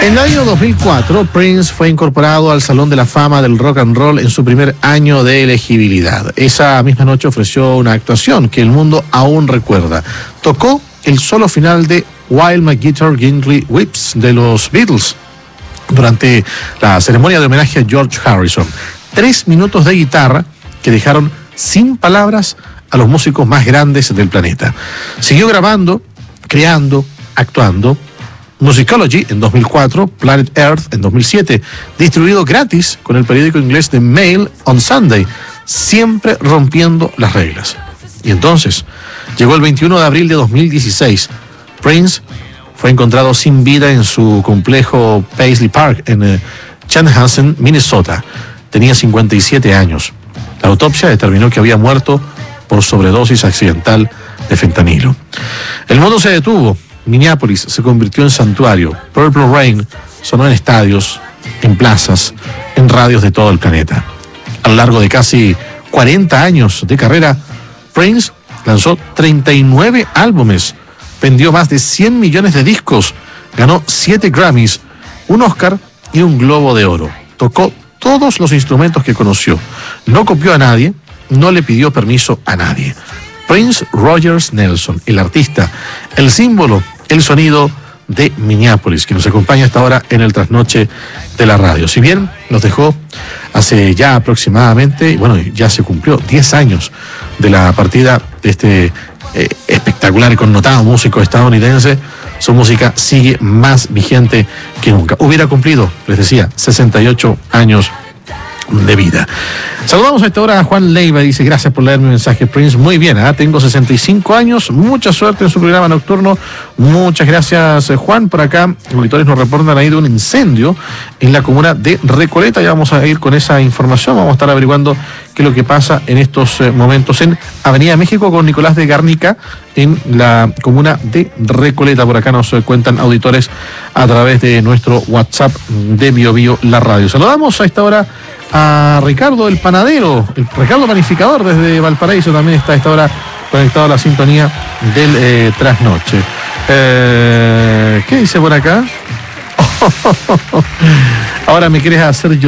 En el año 2004, Prince fue incorporado al Salón de la Fama del Rock and Roll en su primer año de elegibilidad. Esa misma noche ofreció una actuación que el mundo aún recuerda. Tocó el solo final de While My Guitar Gently Weeps de los Beatles durante la ceremonia de homenaje a George Harrison. 3 minutos de guitarra que dejaron sin palabras a los músicos más grandes del planeta. Siguió grabando, creando, actuando. Musicology en 2004, Planet Earth en 2007, distribuido gratis con el periódico inglés The Mail on Sunday, siempre rompiendo las reglas. Y entonces, llegó el 21 de abril de 2016. Prince fue encontrado sin vida en su complejo Paisley Park en Chanhassen, Minnesota. Tenía 57 años. La autopsia determinó que había muerto por sobredosis accidental de fentanilo. El mundo se detuvo. Minneapolis se convirtió en santuario. Purple Rain sonó en estadios, en plazas, en radios de todo el planeta. A lo largo de casi 40 años de carrera, Prince lanzó 39 álbumes, vendió más de 100 millones de discos, ganó 7 Grammys, un Oscar y un Globo de Oro. Tocó todos los instrumentos que conoció. No copió a nadie, no le pidió permiso a nadie. Prince Rogers Nelson, el artista, el símbolo, el sonido de Minneapolis, que nos acompaña hasta ahora en el trasnoche de la radio. Si bien nos dejó hace ya aproximadamente, bueno, ya se cumplió 10 años de la partida de este espectacular y connotado músico estadounidense, su música sigue más vigente que nunca. Hubiera cumplido, les decía, 68 años de vida. Saludamos a esta hora a Juan Leiva, dice: gracias por leer mi mensaje, Prince. Muy bien, tengo 65 años, mucha suerte en su programa nocturno. Muchas gracias, Juan. Por acá, auditores nos reportan ahí de un incendio en la comuna de Recoleta. Ya vamos a ir con esa información, vamos a estar averiguando qué es lo que pasa en estos momentos en Avenida México con Nicolás de Garnica, en la comuna de Recoleta. Por acá nos cuentan auditores a través de nuestro WhatsApp de Bio Bio La Radio. Saludamos a esta hora a Ricardo el panadero, el Ricardo panificador desde Valparaíso, también está a esta hora conectado a la sintonía del trasnoche. ¿Qué dice por acá? Ahora me quieres hacer llorar.